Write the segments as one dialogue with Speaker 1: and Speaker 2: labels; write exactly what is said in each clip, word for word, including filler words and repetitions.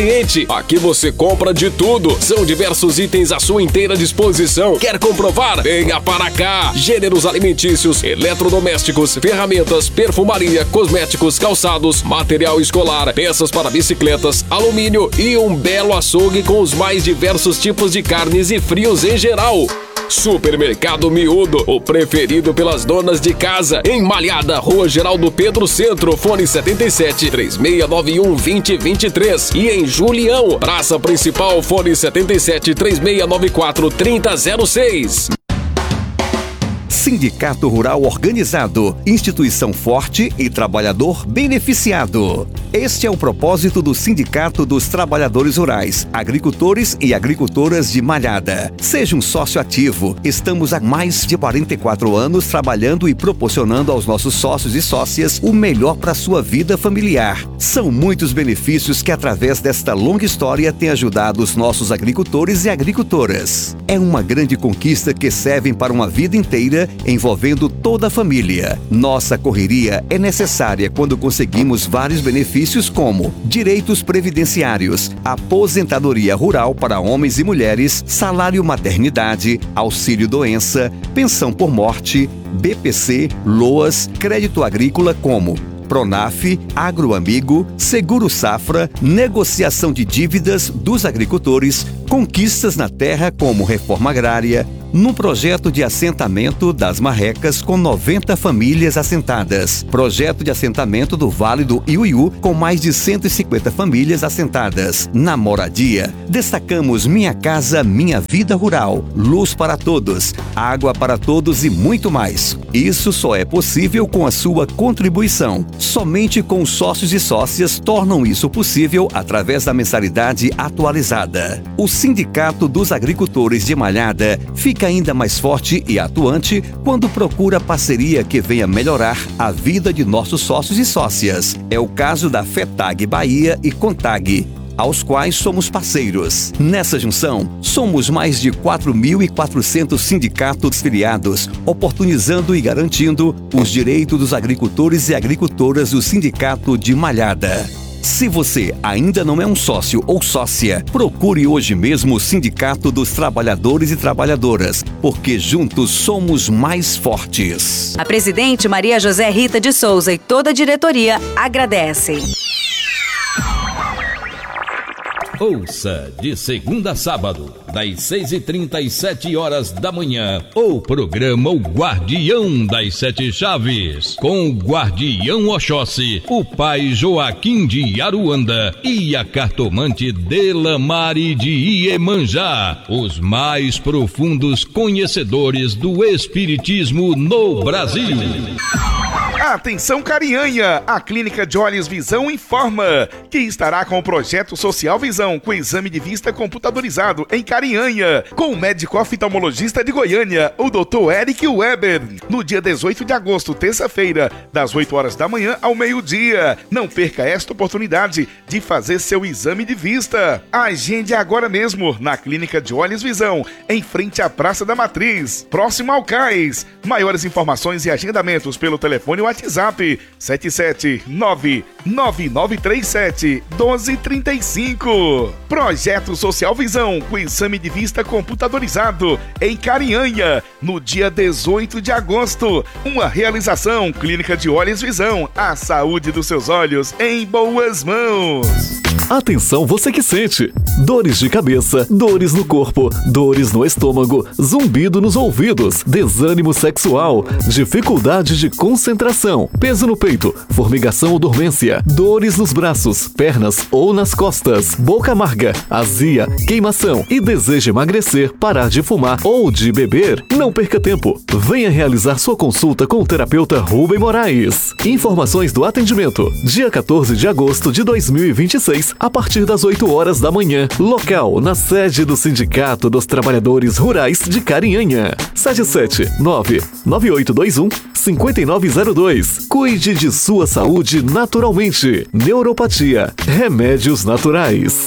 Speaker 1: Aqui você compra de tudo. São diversos itens à sua inteira disposição. Quer comprovar? Venha para cá. Gêneros alimentícios, eletrodomésticos, ferramentas, perfumaria, cosméticos, calçados, material escolar, peças para bicicletas, alumínio e um belo açougue com os mais diversos tipos de carnes e frios em geral. Supermercado Miúdo, o preferido pelas donas de casa, em Malhada, Rua Geraldo Pedro Centro, fone setenta e sete, três seis nove um, dois zero dois três, e em Julião, Praça Principal, fone setenta e sete, três seis nove quatro, três zero zero seis.
Speaker 2: Sindicato Rural Organizado, instituição forte e trabalhador beneficiado. Este é o propósito do Sindicato dos Trabalhadores Rurais, Agricultores e Agricultoras de Malhada. Seja um sócio ativo. Estamos há mais de quarenta e quatro anos trabalhando e proporcionando aos nossos sócios e sócias o melhor para a sua vida familiar. São muitos benefícios que, através desta longa história, têm ajudado os nossos agricultores e agricultoras. É uma grande conquista que serve para uma vida inteira, envolvendo toda a família. Nossa correria é necessária quando conseguimos vários benefícios como direitos previdenciários, aposentadoria rural para homens e mulheres, salário maternidade, auxílio doença, pensão por morte, B P C, LOAS, crédito agrícola como Pronaf, Agroamigo, Seguro Safra, negociação de dívidas dos agricultores, conquistas na terra como reforma agrária, num projeto de assentamento das Marrecas com noventa famílias assentadas, projeto de assentamento do Vale do Iuiú com mais de cento e cinquenta famílias assentadas. Na moradia, destacamos Minha Casa Minha Vida Rural, luz para todos, água para todos e muito mais. Isso só é possível com a sua contribuição. Somente com os sócios e sócias tornam isso possível através da mensalidade atualizada. O Sindicato dos Agricultores de Malhada fica ainda mais forte e atuante quando procura parceria que venha melhorar a vida de nossos sócios e sócias. É o caso da FETAG Bahia e CONTAG, aos quais somos parceiros. Nessa junção, somos mais de quatro mil e quatrocentos sindicatos filiados, oportunizando e garantindo os direitos dos agricultores e agricultoras do Sindicato de Malhada. Se você ainda não é um sócio ou sócia, procure hoje mesmo o Sindicato dos Trabalhadores e Trabalhadoras, porque juntos somos mais fortes.
Speaker 3: A presidente Maria José Rita de Souza e toda a diretoria agradecem.
Speaker 4: Ouça de segunda a sábado, das seis e trinta e sete horas da manhã, o programa O Guardião das Sete Chaves, com o Guardião Oxóssi, o pai Joaquim de Aruanda e a cartomante Delamare de Iemanjá, os mais profundos conhecedores do espiritismo no Brasil.
Speaker 5: Atenção Carinhanha, a Clínica de Olhos Visão informa que estará com o projeto Social Visão com exame de vista computadorizado em Carinhanha, com o médico oftalmologista de Goiânia, o doutor Eric Weber, no dia dezoito de agosto, terça-feira, das oito horas da manhã ao meio-dia. Não perca esta oportunidade de fazer seu exame de vista. Agende agora mesmo na Clínica de Olhos Visão, em frente à Praça da Matriz, próximo ao Cais. Maiores informações e agendamentos pelo telefone WhatsApp sete sete nove nove nove três sete um dois três cinco. Projeto Social Visão com exame de vista computadorizado em Carinhanha, no dia dezoito de agosto. Uma realização Clínica de Olhos Visão, a saúde dos seus olhos em boas mãos.
Speaker 6: Atenção você que sente dores de cabeça, dores no corpo, dores no estômago, zumbido nos ouvidos, desânimo sexual, dificuldade de concentração, peso no peito, formigação ou dormência, dores nos braços, pernas ou nas costas, boca amarga, azia, queimação e deseja emagrecer, parar de fumar ou de beber. Não perca tempo. Venha realizar sua consulta com o terapeuta Rubem Moraes. Informações do atendimento. Dia quatorze de agosto de dois mil e vinte e seis, a partir das oito horas da manhã. Local na sede do Sindicato dos Trabalhadores Rurais de Carinhanha. sete sete nove nove oito dois um cinco nove zero dois. Cuide de sua saúde naturalmente. Neuropatia. Remédios naturais.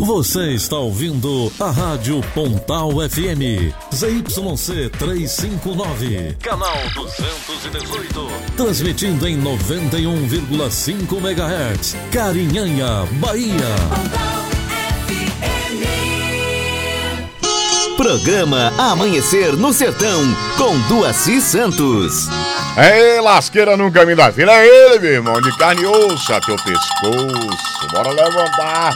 Speaker 7: Você está ouvindo a Rádio Pontal F M, Z Y C trezentos e cinquenta e nove, canal duzentos e dezoito, transmitindo em noventa e um vírgula cinco megahertz, Carinhanha, Bahia.
Speaker 2: Programa Amanhecer no Sertão, com Duaci Santos.
Speaker 8: Ei, lasqueira no caminho da vida, é ele, meu irmão, de carne e osso até o pescoço. Bora levantar.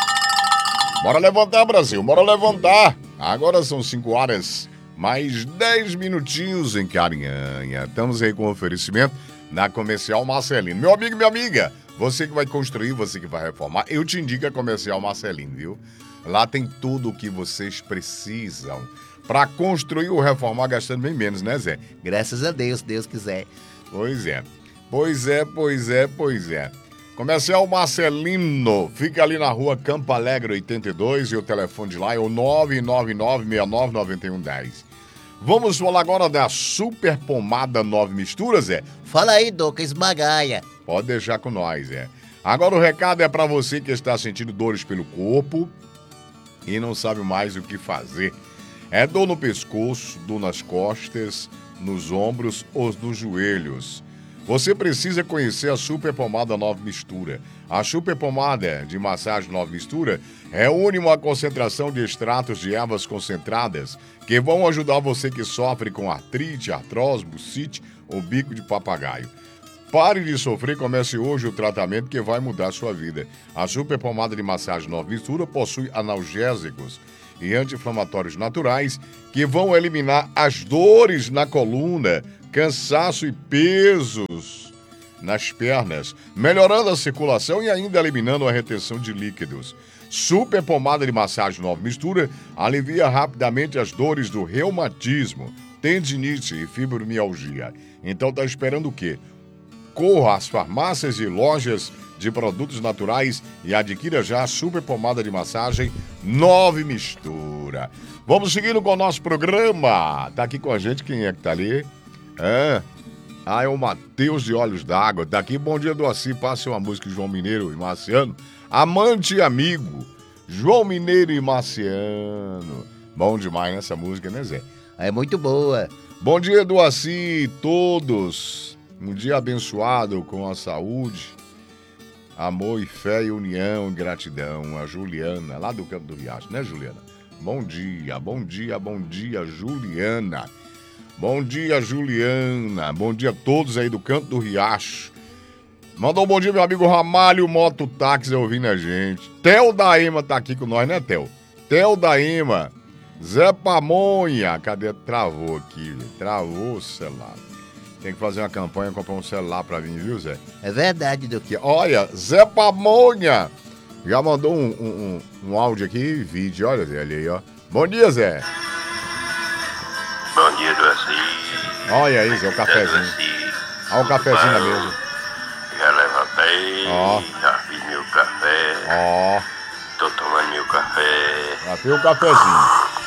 Speaker 8: Bora levantar, Brasil, bora levantar. Agora são cinco horas, mais dez minutinhos em Carinhanha. Estamos aí com o oferecimento na Comercial Marcelino. Meu amigo e minha amiga, você que vai construir, você que vai reformar, eu te indico a Comercial Marcelino, viu? Lá tem tudo o que vocês precisam para construir ou reformar gastando bem menos, né, Zé?
Speaker 9: Graças a Deus, Deus quiser.
Speaker 8: Pois é, pois é, pois é, pois é. Comercial Marcelino, fica ali na rua Campo Alegre oitenta e dois e o telefone de lá é o nove nove nove, seis nove nove um um zero. Vamos falar agora da Super Pomada Nove Misturas, Zé?
Speaker 9: Fala aí, Doca, esmagaia.
Speaker 8: Pode deixar com nós, Zé. Agora o recado é para você que está sentindo dores pelo corpo e não sabe mais o que fazer. É dor no pescoço, dor nas costas, nos ombros ou nos joelhos. Você precisa conhecer a Super Pomada Nove Mistura. A Super Pomada de massagem Nove Mistura reúne uma concentração de extratos de ervas concentradas que vão ajudar você que sofre com artrite, artrose, bucite ou bico de papagaio. Pare de sofrer, comece hoje o tratamento que vai mudar a sua vida. A Super Pomada de Massagem Nove Mistura possui analgésicos e anti-inflamatórios naturais que vão eliminar as dores na coluna, cansaço e pesos nas pernas, melhorando a circulação e ainda eliminando a retenção de líquidos. Super Pomada de Massagem Nove Mistura alivia rapidamente as dores do reumatismo, tendinite e fibromialgia. Então tá esperando o quê? Corra às farmácias e lojas de produtos naturais e adquira já a Super Pomada de Massagem Nove Mistura. Vamos seguindo com o nosso programa. Tá aqui com a gente, quem é que tá ali? É. Ah, é o Matheus de Olhos d'Água. Tá aqui, bom dia, Doaci. Passe uma música de João Mineiro e Marciano. Amante e amigo. João Mineiro e Marciano. Bom demais essa música, né, Zé?
Speaker 9: É muito boa.
Speaker 8: Bom dia, Doaci, todos. Um dia abençoado com a saúde, amor e fé e união e gratidão. A Juliana, lá do Canto do Riacho, né, Juliana? Bom dia, bom dia, bom dia, Juliana. Bom dia, Juliana. Bom dia a todos aí do Canto do Riacho. Mandou um bom dia, meu amigo Ramalho Mototáxi ouvindo a gente. Theo da Ema tá aqui com nós, né, Theo? Theo da Ema. Zé Pamonha. Cadê? Travou aqui, travou o celular. Tem que fazer uma campanha, comprar um celular pra mim, viu, Zé?
Speaker 9: É verdade, do que.
Speaker 8: Olha, Zé Pamonha já mandou um, um, um, um áudio aqui e vídeo. Olha, Zé, ali aí, ó. Bom dia, Zé.
Speaker 10: Bom dia, Doaci.
Speaker 8: Olha aí, Zé, o cafezinho. Olha o cafezinho na mesa.
Speaker 10: Já levantei,
Speaker 8: ó.
Speaker 10: Já fiz meu café.
Speaker 8: Ó.
Speaker 10: Tô tomando meu café.
Speaker 8: Já fiz o cafezinho.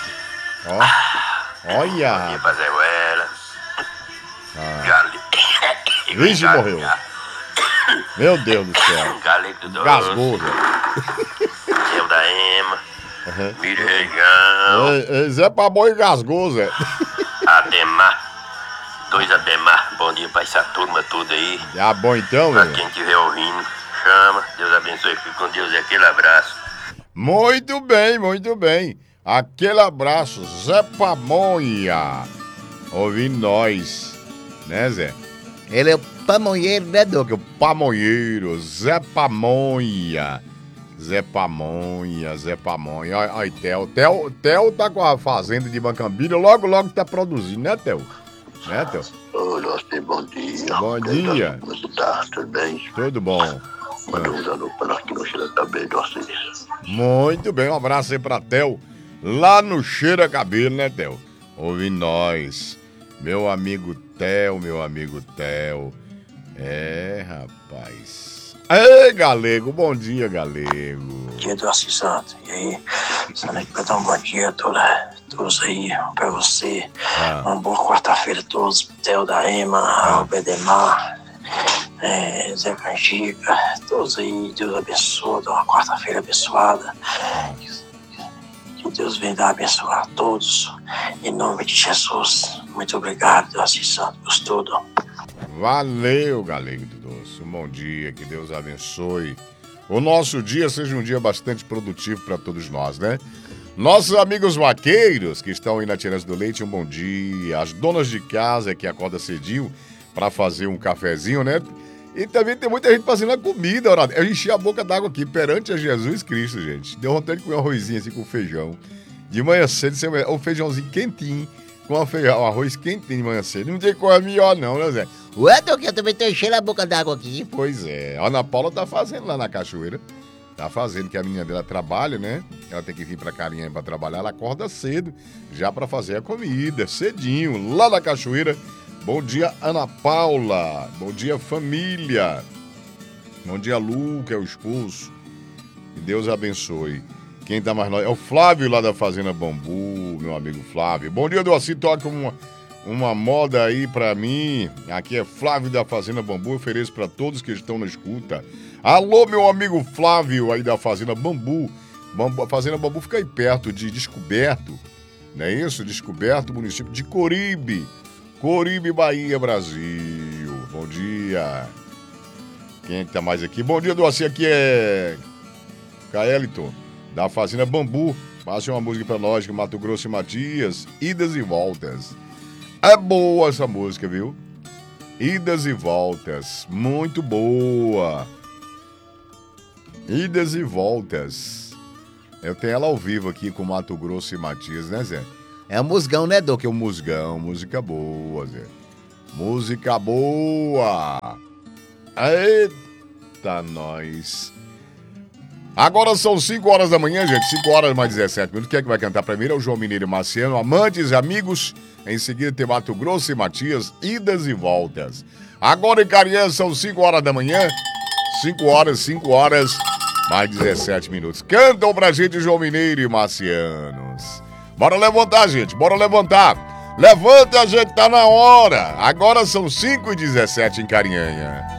Speaker 8: Ó. Olha.
Speaker 10: Bom dia pra Zé Uela.
Speaker 8: Ah.
Speaker 10: Gale...
Speaker 8: Vixe, morreu. Meu Deus do céu.
Speaker 10: Galeto doce.
Speaker 8: Gasgou, velho.
Speaker 10: Theo da Ema.
Speaker 8: Uhum.
Speaker 10: Mirejão.
Speaker 8: Zé Pamonha gasgou, Zé.
Speaker 10: Ademar. Dois Ademar. Bom dia pra essa turma toda aí.
Speaker 8: Ah, bom então,
Speaker 10: pra
Speaker 8: velho.
Speaker 10: quem estiver ouvindo, chama. Deus abençoe. Fique com Deus. Aquele abraço.
Speaker 8: Muito bem, muito bem. Aquele abraço, Zé Pamonha. Ouvindo nós. Né, Zé?
Speaker 9: Ele é o pamonheiro, né, Doca?
Speaker 8: O pamonheiro, Zé Pamonha. Zé Pamonha, Zé Pamonha. Olha aí, Theo. Theo. Theo tá com a fazenda de Bancambira, logo, logo tá produzindo, né, Theo? Né, Theo?
Speaker 10: Ô, Doaci, bom dia.
Speaker 8: Bom dia.
Speaker 10: Como você tá? Tudo bem?
Speaker 8: Tudo bom.
Speaker 10: Manda um alô pra nós que não cheira cabelo, Doaci.
Speaker 8: Muito bem, um abraço aí pra Theo, lá no Cheira Cabelo, né, Theo? Ouvindo nós. Meu amigo Theo, meu amigo Theo. É, rapaz. Ei, Galego, bom dia, Galego.
Speaker 11: Bom dia, Doaci Santos. E aí, Saneco, pra dar um bom dia a todos, todos aí, pra você.
Speaker 8: Ah.
Speaker 11: Uma boa quarta-feira a todos. Theo da Ema, ah. o Bedemar. é, Zé Canjica, todos aí, Deus abençoe, dá uma quarta-feira abençoada. Que Deus venha abençoar a todos, em nome de Jesus. Muito obrigado, Deus Santo, por tudo.
Speaker 8: Valeu, Galego do Doce. Um bom dia, que Deus abençoe. O nosso dia seja um dia bastante produtivo para todos nós, né? Nossos amigos vaqueiros que estão aí na Tirança do Leite, um bom dia. As donas de casa que acordam cedinho para fazer um cafezinho, né? E também tem muita gente fazendo a comida, orado. Eu enchi a boca d'água aqui perante a Jesus Cristo, gente. Deu vontade de comer um arrozinho assim com feijão. De manhã cedo, um feijãozinho quentinho, com um, feijão, um arroz quentinho de manhã cedo. Não tem coisa melhor não, né, Zé?
Speaker 9: Ué, Doug, eu também tô enchendo a boca d'água aqui.
Speaker 8: Pois é. A Ana Paula tá fazendo lá na cachoeira. Tá fazendo, que a menina dela trabalha, né? Ela tem que vir pra Carinha pra trabalhar. Ela acorda cedo, já pra fazer a comida, cedinho, lá na cachoeira. Bom dia, Ana Paula. Bom dia, família. Bom dia, Lu, que é o esposo. Que Deus abençoe. Quem tá mais nós? É o Flávio lá da Fazenda Bambu, meu amigo Flávio. Bom dia, Doaci. Toca uma, uma moda aí pra mim. Aqui é Flávio da Fazenda Bambu. Eu ofereço pra todos que estão na escuta. Alô, meu amigo Flávio aí da Fazenda Bambu. Bambu a Fazenda Bambu fica aí perto de Descoberto. Não é isso? Descoberto, município de Coribe. Coribe, Bahia, Brasil. Bom dia. Quem é que tá mais aqui? Bom dia, Doaci. Aqui é Caelito, da Fazenda Bambu. Passe uma música pra nós, que Mato Grosso e Matias. Idas e voltas. É boa essa música, viu? Idas e voltas. Muito boa. Idas e voltas. Eu tenho ela ao vivo aqui com Mato Grosso e Matias, né, Zé?
Speaker 9: É um musgão, né, Doc?
Speaker 8: Que é um musgão, música boa, Zé. Música boa. Eita, nós. Agora são cinco horas da manhã, gente. cinco horas mais dezessete minutos. Quem é que vai cantar primeiro? É o João Mineiro e Marciano. Amantes e amigos. Em seguida tem Mato Grosso e Matias. Idas e voltas. Agora em Carinha são cinco horas da manhã. cinco horas, cinco horas mais dezessete minutos. Cantam pra gente João Mineiro e Marcianos. Bora levantar, gente. Bora levantar. Levanta, a gente tá na hora. Agora são cinco e dezessete em Carinhanha.